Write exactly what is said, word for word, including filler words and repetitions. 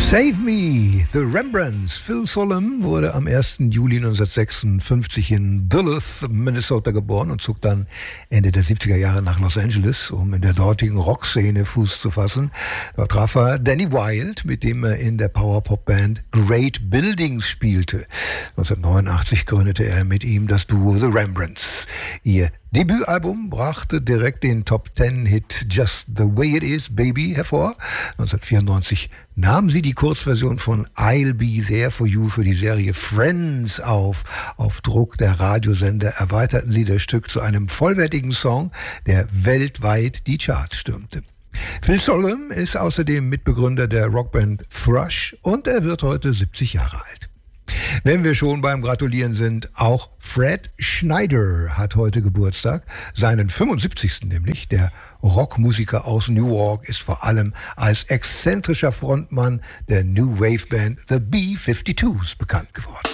Save Me, The Rembrandts. Phil Sollem wurde am ersten Juli neunzehnhundertsechsundfünfzig in Duluth, Minnesota geboren und zog dann Ende der siebziger Jahre nach Los Angeles, um in der dortigen Rockszene Fuß zu fassen. Dort traf er Danny Wilde, mit dem er in der Power-Pop-Band Great Buildings spielte. neunzehnhundertneunundachtzig gründete er mit ihm das Duo The Rembrandts. Ihr Debütalbum brachte direkt den Top-Ten-Hit Just the Way It Is, Baby hervor. neunzehnhundertvierundneunzig nahm sie die Kurzversion von I'll Be There For You für die Serie Friends auf. Auf Druck der Radiosender erweiterten sie das Stück zu einem vollwertigen Song, der weltweit die Charts stürmte. Phil Sollem ist außerdem Mitbegründer der Rockband Thrush und er wird heute siebzig Jahre alt. Wenn wir schon beim Gratulieren sind, auch Fred Schneider hat heute Geburtstag, seinen fünfundsiebzigsten nämlich. Der Rockmusiker aus Newark ist vor allem als exzentrischer Frontmann der New Wave Band The B zweiundfünfzigs bekannt geworden.